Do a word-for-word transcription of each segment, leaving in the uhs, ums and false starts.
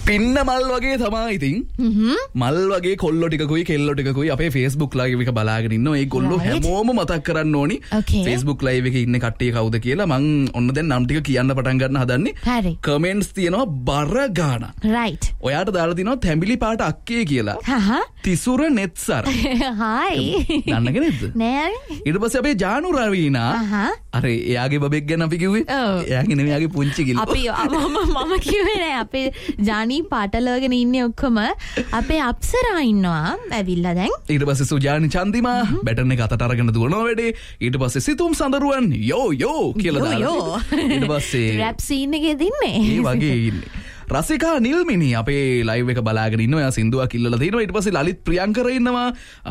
පින්න මල් වගේ තමයි ඉතින්. මල් වගේ කොල්ලෝ ටිකකුයි කෙල්ලෝ ටිකකුයි අපේ Facebook live එක බලාගෙන ඉන්නවා. ඒ කොල්ලෝ හැමෝම මතක් කරන්න ඕනි Facebook live එකේ ඉන්න කට්ටිය කවුද කියලා. මං ඔන්න දැන් නම් ටික කියන්න පටන් ගන්න හදන්නේ. හරි. කමෙන්ට්ස් තියෙනවා බර ගාණක්. right. ඔයාට දාලා තිනවා තැඹිලි පාට අක්කේ කියලා. හහ. තිසුර නෙත්සර. හායි. දන්නක නේද? නෑ. ඊට පස්සේ අපේ ජානු රවීනා. අර එයාගේ බබෙක් ගැන අපි කිව්වේ. එයාගේ නෙමෙයි එයාගේ පුංචි කිල්ල. අපි මම මම කිව්වේ නෑ අපේ ජානි පාටලවගෙන ඉන්නේ ඔක්කොම අපේ අප්සරා ඉන්නවා ඇවිල්ලා දැන්. ඊට පස්සේ සුජානි චන්දිමා බැටන් එක අතට අරගෙන දුවනවා වැඩේ. ඊට පස්සේ සිතුම් සඳරුවන් යෝ යෝ කියලා දාලා. ඊට පස්සේ රැප් සීන් එකේ දින්නේ. ඒ වගේ ඉන්නේ. රසිකා නිල්මිනි අපේ ලයිව් එක බලාගෙන ඉන්නවා. එයා සින්දුවක් ඉල්ලලා තිනවා. ඊට පස්සේ ලලිත් ප්‍රියංකර ඉන්නවා.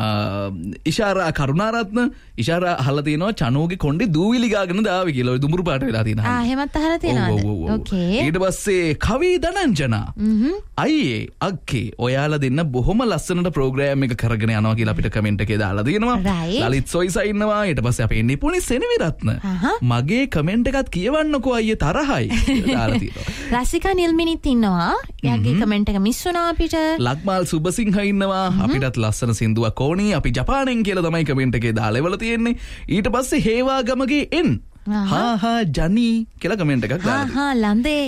ඉෂාරා කරුණාරත්න ඉෂාරා අහලා තිනවා චනෝගේ කොණ්ඩේ දූවිලි ගාගෙන දාවි කියලා. ඔය දුඹුරු පාට වෙලා තියෙනවා. ආ එහෙමත් අහලා තියෙනවද? ඕකේ. ඊට පස්සේ කවි දනංජනා අයියේ අක්කේ ඔයාලා දෙන්න බොහොම ලස්සනට ප්‍රෝග්‍රෑම් එක කරගෙන යනවා කියලා අපිට කමෙන්ට් එකේ දාලා තියෙනවා. ලලිත් සොයිසා ඉන්නවා. ඊට පස්සේ අපේ නිපුණි සෙනවිරත්න මගේ කමෙන්ට් එකත් කියවන්නකෝ අයියේ තරහයි කියලා දාලා තියෙනවා. රසිකා නිල්මිනි ඉන්නවා. එයාගේ කමෙන්ට් එක මිස් වුණා අපිට. ලක්මාල් සුබසිංහ ඉන්නවා. අපිටත් ලස්සන සින්දුවක් ඕනි. අපි ජපානයෙන් කියලා තමයි කමෙන්ට් එකේ දාලා ඉවල තියෙන්නේ. ඊට පස්සේ හේවා ගමගේ එන් හා හා ජනී කියලා කමෙන්ට් එකක් දාලා. හා හා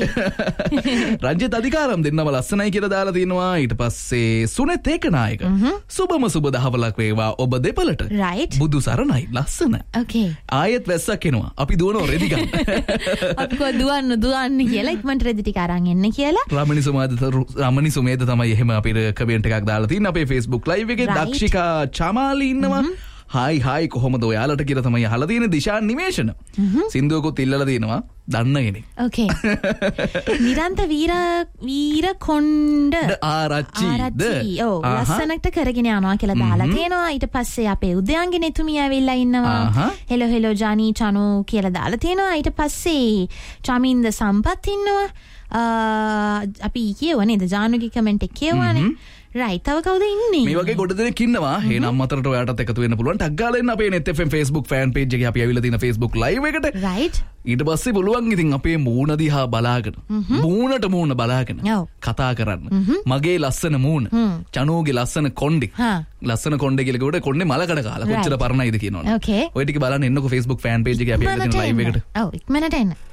ලන්දේ. රංජිත් අධිකාරම් දෙන්නම ලස්සනයි කියලා දාලා තිනවා. ඊට පස්සේ සුනෙත් ඒකනායක සුබම සුබ දහවලක් වේවා ඔබ දෙපළට. right. බුදු සරණයි ලස්සන. okay. ආයෙත් වැස්සක් එනවා. අපි දුවනවා රෙදි ගන්න. අපි කො දුවන්න දුවන්න කියලා ඉක්මනට රෙදි ටික අරන් එන්න කියලා. රමණි සුමේද රමණි සුමේද තමයි එහෙම අපිට කමෙන්ට් එකක් දාලා තින්නේ අපේ Facebook live එකේ. දක්ෂිකා චමාලි ඉන්නවා. හායි හායි කොහොමද ඔයාලට කියලා තමයි අහලා තියෙන්නේ. දිශාන් නිමේෂණ සින්දුවකුත් ඉල්ලලා තියෙනවා. දන්න කෙනෙක්. okay. නිරන්ත වීර වීර කොණ්ඩ ආරච්චිද ඔව් ලස්සනට කරගෙන යනවා කියලා දාලා තියෙනවා. ඊට පස්සේ අපේ උදයන්ගේ නෙතුමිය ඇවිල්ලා ඉන්නවා. හෙලෝ හෙලෝ ජානි චනු කියලා දාලා තියෙනවා. ඊට පස්සේ චමින්ද සම්පත් ඉන්නවා. අපි කියවනේ ද ජානුගේ කමෙන්ට් එක කියවනේ. right. තව කවුද ඉන්නේ? මේ වගේ ගොඩ දෙනෙක් ඉන්නවා. එහෙනම් අතරට ඔයාටත් එකතු වෙන්න පුළුවන්. ටග් ගාලා එන්න අපේ net f m Facebook fan page එකේ අපි ඇවිල්ලා තියෙන Facebook live එකට. right. ඊට පස්සේ පුළුවන් ඉතින් අපේ මූණ දිහා බලාගෙන මූණට මූණ බලාගෙන කතා කරන්න. මගේ ලස්සන මූණ. චනෝගේ ලස්සන කොණ්ඩේ. ලස්සන කොණ්ඩේ කියලා කිව්වට කොණ්ඩේ මලකඩ කාලා කොච්චර පරණයිද කියනවනේ. okay. ඔය ටික බලන්න එන්නකෝ Facebook fan page එකේ අපි ඇවිල්ලා තියෙන live එකට. ඔව් ඉක්මනට එන්න.